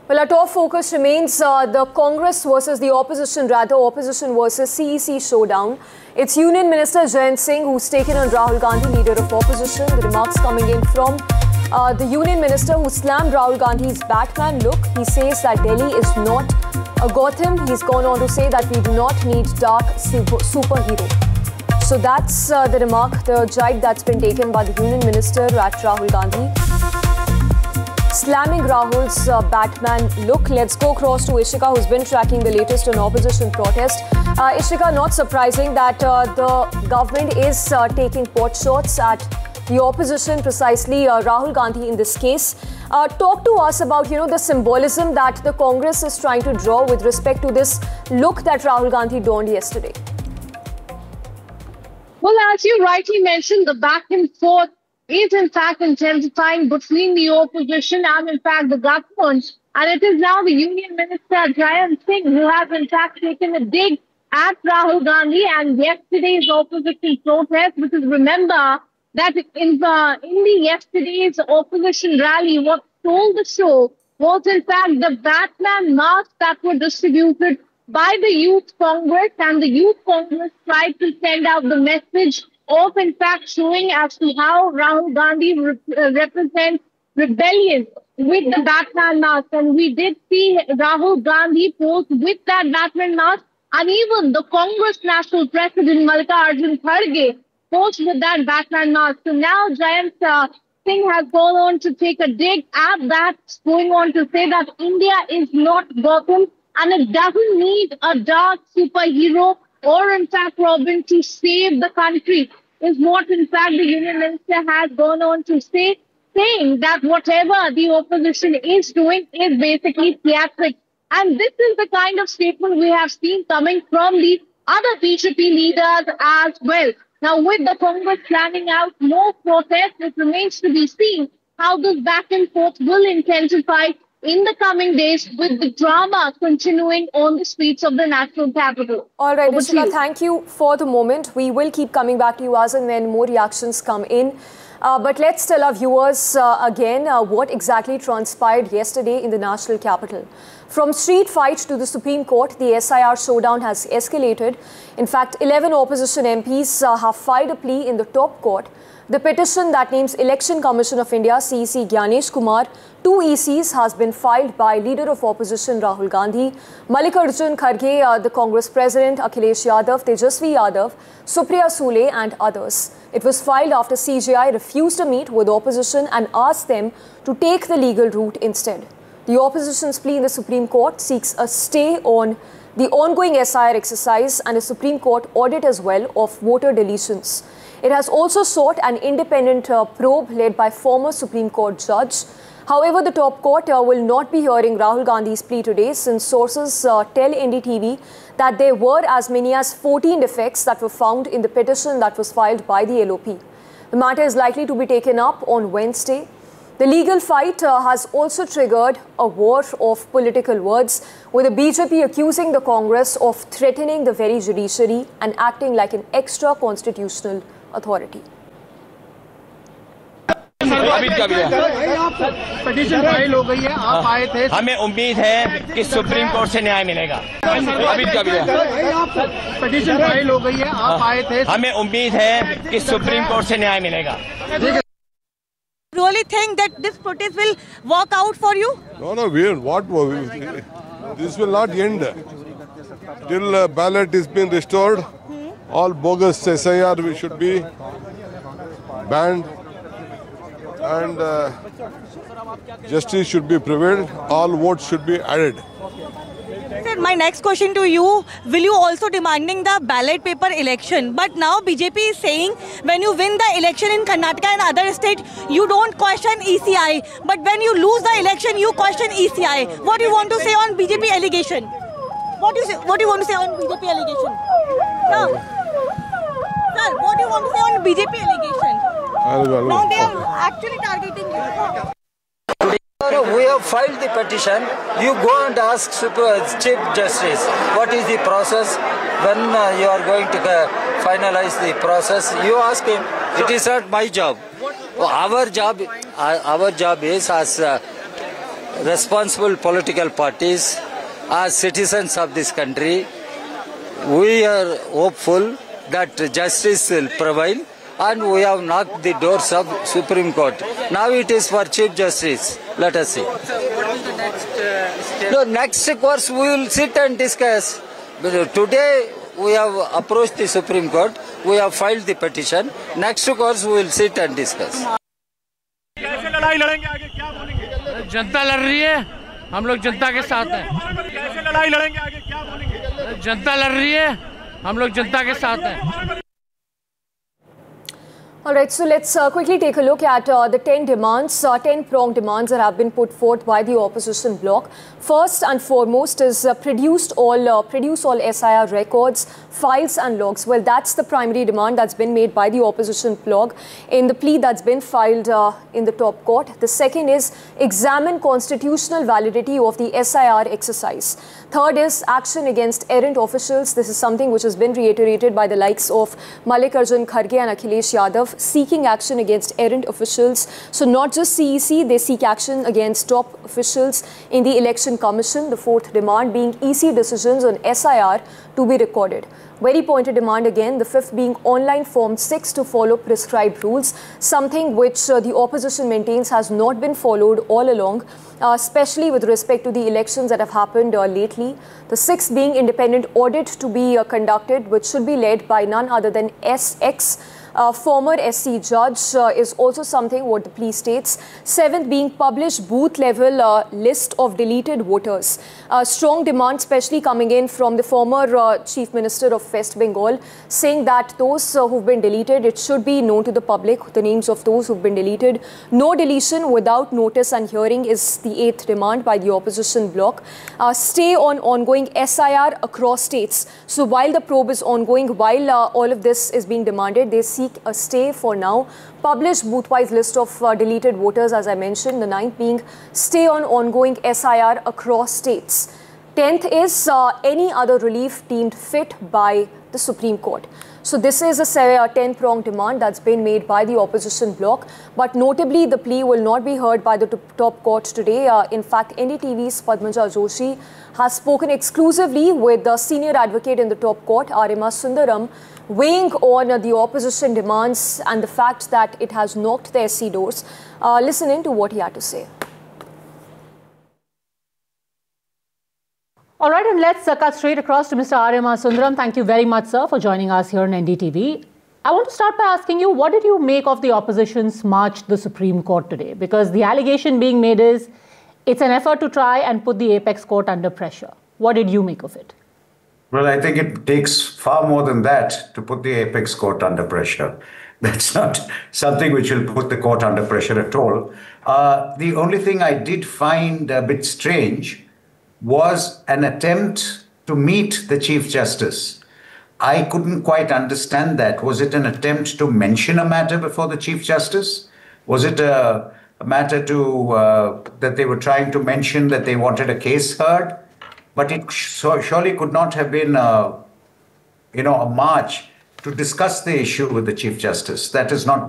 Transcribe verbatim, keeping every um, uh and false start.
Well, our top focus remains uh, the Congress versus the opposition, rather opposition versus C E C showdown. It's Union Minister Jayant Singh who's taken on Rahul Gandhi, leader of opposition. The remarks coming in from uh, the Union Minister who slammed Rahul Gandhi's Batman look. He says that Delhi is not a Gotham. He's gone on to say that we do not need dark super superhero. So that's uh, the remark, the jibe that's been taken by the Union Minister at Rahul Gandhi, slamming Rahul's uh, Batman look. Let's go across to Ishika, who's been tracking the latest on opposition protest. Uh, Ishika, not surprising that uh, the government is uh, taking pot shots at the opposition, precisely uh, Rahul Gandhi in this case. Uh, talk to us about, you know, the symbolism that the Congress is trying to draw with respect to this look that Rahul Gandhi donned yesterday. Well, as you rightly mentioned, the back and forth is in fact intensifying between the opposition and in fact the government. And it is now the Union Minister Jayant Singh who has in fact taken a dig at Rahul Gandhi and yesterday's opposition protest, because remember that in the, in the yesterday's opposition rally, what stole the show was in fact the Batman masks that were distributed by the Youth Congress, and the Youth Congress tried to send out the message of in fact showing as to how Rahul Gandhi re uh, represents rebellion with the Batman mask. And we did see Rahul Gandhi pose with that Batman mask, and even the Congress National President Mallikarjun Kharge posed with that Batman mask. So now Jayant uh, Singh has gone on to take a dig at that, going on to say that India is not Gotham and it doesn't need a dark superhero or in fact Robin to save the country, is what in fact the Union Minister has gone on to say, saying that whatever the opposition is doing is basically theatrics. And this is the kind of statement we have seen coming from the other B J P leaders as well. Now, with the Congress planning out more protests, it remains to be seen how this back and forth will intensify in the coming days, with the drama continuing on the streets of the national capital. All right, Ishika, thank you for the moment. We will keep coming back to you as and when more reactions come in. Uh, but let's tell our viewers uh, again uh, what exactly transpired yesterday in the national capital. From street fight to the Supreme Court, the S I R showdown has escalated. In fact, eleven opposition M Ps uh, have filed a plea in the top court. The petition that names Election Commission of India, C E C Gyanesh Kumar, two E Cs has been filed by leader of opposition Rahul Gandhi, Mallikarjun Kharge, uh, the Congress President, Akhilesh Yadav, Tejasvi Yadav, Supriya Sule and others. It was filed after C J I refused to meet with opposition and asked them to take the legal route instead. The opposition's plea in the Supreme Court seeks a stay on the ongoing S I R exercise and a Supreme Court audit as well of voter deletions. It has also sought an independent uh, probe led by former Supreme Court judge. However, the top court uh, will not be hearing Rahul Gandhi's plea today, since sources uh, tell N D T V that there were as many as fourteen defects that were found in the petition that was filed by the L O P. The matter is likely to be taken up on Wednesday. The legal fight uh, has also triggered a war of political words, with the B J P accusing the Congress of threatening the very judiciary and acting like an extra constitutional authority. Petition file हो गई है, आप आए थे, हमें उम्मीद है कि सुप्रीम कोर्ट से न्याय मिलेगा। अभी का भी पिटीशन फाइल हो गई है, आप आए थे, हमें उम्मीद है कि सुप्रीम कोर्ट से न्याय मिलेगा। Really think that this protest will work out for you? No, no, we what this will not end till uh, ballot is being restored. Hmm? All bogus S I R we should be banned, and uh, justice should be prevailed. All votes should be added. Sir, my next question to you, will you also demanding the ballot paper election? But now B J P is saying when you win the election in Karnataka and other states, you don't question E C I. But when you lose the election, you question E C I. What do you want to say on B J P allegation? What do you say, what do you want to say on B J P allegation? Sir, sir, what do you want to say on B J P allegation? Now they are actually targeting you. We have filed the petition. You go and ask Super Chief Justice what is the process, when uh, you are going to uh, finalize the process. You ask him. It is not my job. Our job, uh, our job is as uh, responsible political parties, as citizens of this country, we are hopeful that justice will prevail, and we have knocked the doors of Supreme Court. Now it is for Chief Justice. Let us see. No, next course we will sit and discuss. But today we have approached the Supreme Court. We have filed the petition. Next course we will sit and discuss. जनता लड़ रही है, हम लोग जनता के साथ हैं। कैसे लड़ाई लड़ेंगे आगे, क्या बोलेंगे? जनता लड़ रही है, हम लोग जनता के साथ हैं। All right, so let's uh, quickly take a look at uh, the ten demands, uh, ten pronged demands that have been put forth by the opposition bloc. First and foremost is uh, produced all, uh, produce all S I R records, files and logs. Well, that's the primary demand that's been made by the opposition bloc in the plea that's been filed uh, in the top court. The second is examine constitutional validity of the S I R exercise. Third is action against errant officials. This is something which has been reiterated by the likes of Mallikarjun Kharge and Akhilesh Yadav, seeking action against errant officials. So not just C E C, they seek action against top officials in the Election Commission. The fourth demand being E C decisions on S I R to be recorded. Very pointed demand again, the fifth being online Form six to follow prescribed rules, something which uh, the opposition maintains has not been followed all along, uh, especially with respect to the elections that have happened uh, lately. The sixth being independent audit to be uh, conducted, which should be led by none other than S X. Uh, former S C judge uh, is also something what the plea states. Seventh being published booth level uh, list of deleted voters. Uh, strong demand especially coming in from the former uh, Chief Minister of West Bengal, saying that those uh, who've been deleted, it should be known to the public, the names of those who've been deleted. No deletion without notice and hearing is the eighth demand by the opposition bloc. Uh, stay on ongoing S I R across states. So while the probe is ongoing, while uh, all of this is being demanded, they seek a stay for now. Publish booth-wise list of uh, deleted voters, as I mentioned. The ninth being stay on ongoing S I R across states. Tenth is uh, any other relief deemed fit by the Supreme Court. So this is a ten-pronged demand that's been made by the opposition bloc. But notably, the plea will not be heard by the top court today. Uh, in fact, N D T V's Padmaja Joshi has spoken exclusively with the senior advocate in the top court, Arima Sundaram, weighing on uh, the opposition demands and the fact that it has knocked the S C doors. Uh, listen in to what he had to say. All right, and let's uh, cut straight across to Mister Arima Sundaram. Thank you very much, sir, for joining us here on N D T V. I want to start by asking you, what did you make of the opposition's march to the Supreme Court today? Because the allegation being made is it's an effort to try and put the apex court under pressure. What did you make of it? Well, I think it takes far more than that to put the apex court under pressure. That's not something which will put the court under pressure at all. Uh, the only thing I did find a bit strange was an attempt to meet the Chief Justice. I couldn't quite understand that. Was it an attempt to mention a matter before the Chief Justice? Was it a, a matter to uh, that they were trying to mention that they wanted a case heard? But it so surely could not have been a, you know, a march to discuss the issue with the Chief Justice. That is not